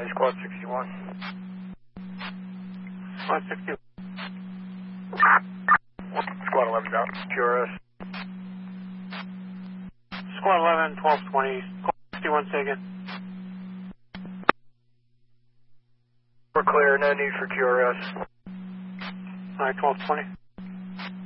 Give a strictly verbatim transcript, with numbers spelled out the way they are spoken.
Hi, Squad sixty-one. Squad sixty. Squad eleven down. Q R S. Squad eleven, twelve twenty. Squad sixty-one, say again. We're clear, no need for Q R S. Alright, twelve twenty.